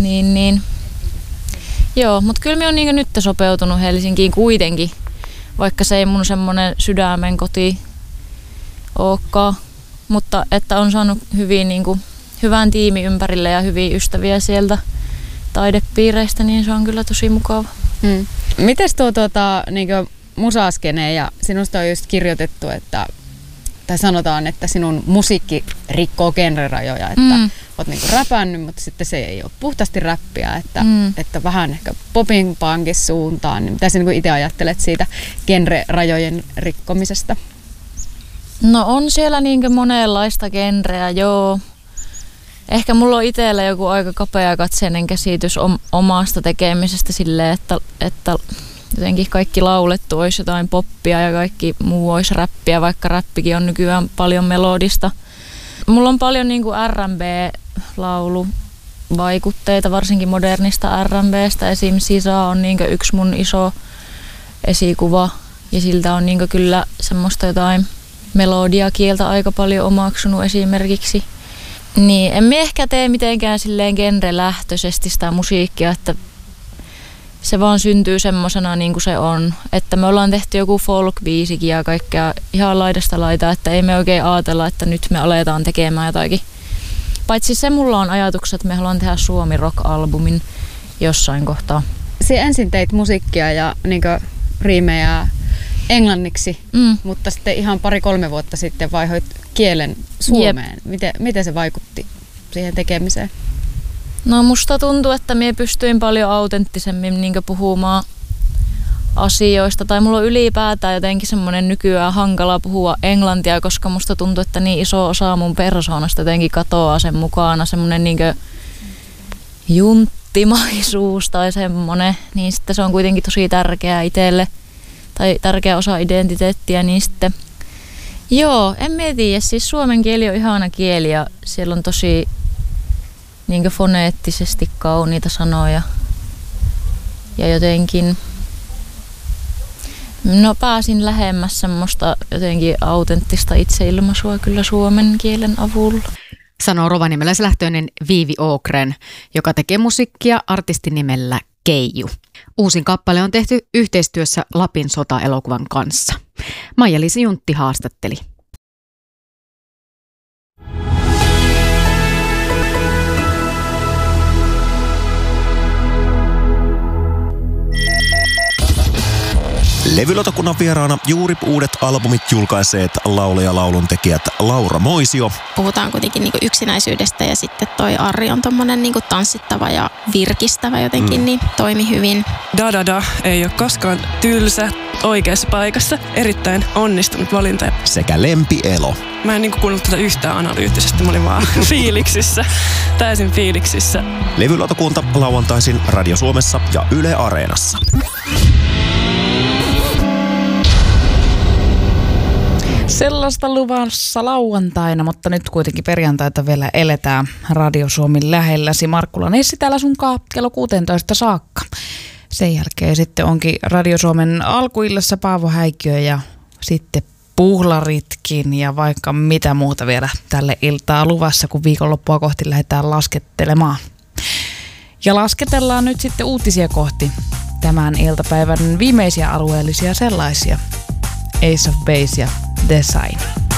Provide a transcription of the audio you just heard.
Niin. Joo, mutta kyllä mä oon niinku nyt sopeutunut Helsinkiin kuitenkin, vaikka se ei mun semmonen sydämen koti olekaan. Mutta että on saanut hyvän tiimi ympärille ja hyviä ystäviä sieltä taidepiireistä, niin se on kyllä tosi mukava. Mites tuo niinku musaskenee ja sinusta on just kirjoitettu, tai sanotaan, että sinun musiikki rikkoo genrerajoja, että oot niinku räpännyt, mutta sitten se ei ole puhtaasti räppiä, että vähän ehkä popin punkin suuntaan. Niin mitä sä niinku itse ajattelet siitä genrerajojen rikkomisesta? No on siellä niinkö monenlaista genreä, joo. Ehkä mulla on itsellä joku aika kapeakatseinen käsitys omasta tekemisestä silleen, että jotenkin kaikki laulettu olisi jotain poppia ja kaikki muu olisi räppiä, vaikka räppikin on nykyään paljon melodista. Mulla on paljon niinku R&B-lauluvaikutteita, varsinkin modernista R&Bstä. Esim. Sisa on niinku yksi mun iso esikuva ja siltä on niinku kyllä semmoista jotain melodiakieltä aika paljon omaksunut esimerkiksi. Niin, emme ehkä tee mitenkään silleen genrelähtöisesti sitä musiikkia, että se vaan syntyy semmosena niin kuin se on. Että me ollaan tehty joku folk-biisikin ja kaikkea ihan laidasta laitaa, että ei me oikein ajatella, että nyt me aletaan tekemään jotakin. Paitsi se mulla on ajatukset, että me haluan tehdä Suomi Rock-albumin jossain kohtaa. Sinä ensin teit musiikkia ja niin kuin riimejä englanniksi, mutta sitten ihan 2-3 vuotta sitten vaihoit kielen suomeen. Miten se vaikutti siihen tekemiseen? No musta tuntuu, että minä pystyin paljon autenttisemmin niin puhumaan asioista. Tai mulla on ylipäätään jotenkin semmoinen nykyään hankala puhua englantia, koska musta tuntuu, että niin iso osa mun persoonasta jotenkin katoaa sen mukana. Semmoinen niin junttimaisuus tai semmoinen. Niin sitten se on kuitenkin tosi tärkeää itselle. Tai tärkeä osa identiteettiä, niin sitten joo, en tiedä. Siis suomen kieli on ihana kieli ja siellä on tosi niin foneettisesti kauniita sanoja. Ja jotenkin pääsin lähemmäs semmoista jotenkin autenttista itseilmaisua kyllä suomen kielen avulla. Sanoo rovaniemeläislähtöinen Viivi Ågren, joka tekee musiikkia artistinimellä Keiju. Uusin kappale on tehty yhteistyössä Lapin sota-elokuvan kanssa. Maija-Liisa Juntti haastatteli. Levylautakunnan vieraana juuri uudet albumit julkaiseet laulaja lauluntekijät Laura Moisio. Puhutaan kuitenkin niinku yksinäisyydestä ja sitten toi Arri on tommonen niinku tanssittava ja virkistävä jotenkin, niin toimi hyvin. Da ei ole koskaan tylsä, oikeassa paikassa. Erittäin onnistunut valinta. Sekä Lempi Elo. Mä en niinku kuunnellut tätä yhtään analyyttisesti, mä olin vaan fiiliksissä, täysin fiiliksissä. Levylautakunta lauantaisin Radio Suomessa ja Yle Areenassa. Sellaista luvassa lauantaina, mutta nyt kuitenkin perjantaita vielä eletään Radio Suomen lähelläsi. Markkula Nessi täällä sunkaan kello 16 saakka. Sen jälkeen sitten onkin Radio Suomen alkuillassa Paavo Häikkiö ja sitten puhlaritkin ja vaikka mitä muuta vielä tälle iltaa luvassa, kun viikonloppua kohti lähdetään laskettelemaan. Ja lasketellaan nyt sitten uutisia kohti tämän iltapäivän viimeisiä alueellisia sellaisia. Ace of Base ja Design.